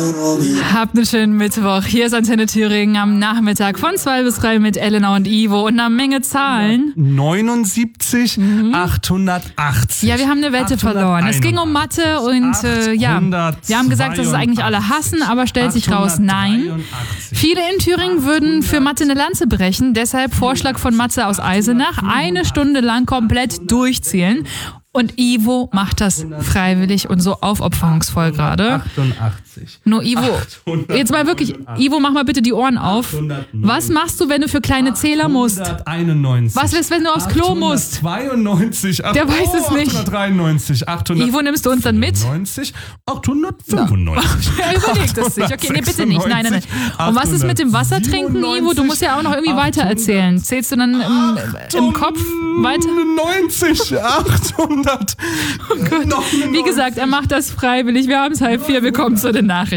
Habt einen schönen Mittwoch. Hier ist Antenne Thüringen am Nachmittag von 2 bis 3 mit Elena und Ivo und einer Menge Zahlen. 79, 880. Ja, wir haben eine Wette verloren. Es ging um Mathe und wir haben gesagt, dass es eigentlich alle hassen, aber stellt sich raus, nein. Viele in Thüringen würden für Mathe eine Lanze brechen, deshalb Vorschlag von Matze aus Eisenach, 1 Stunde lang komplett durchzählen. Und Ivo macht das freiwillig und so aufopferungsvoll gerade. 88. Nur Ivo, jetzt mal wirklich, Ivo, mach mal bitte die Ohren auf. Was machst du, wenn du für kleine Zähler musst? 891. Was ist, wenn du aufs Klo musst? 892. Der weiß es nicht. 893. 800. Ivo, nimmst du uns dann mit? 895. Er überlegt es sich. Okay, nee, bitte nicht. Nein. Und was ist mit dem Wassertrinken, Ivo? Du musst ja auch noch irgendwie weiter erzählen. Zählst du dann im Kopf weiter? 90, 800. Oh Gott. Wie gesagt, er macht das freiwillig. Wir haben es 3:30. Wir kommen zu den Nachrichten.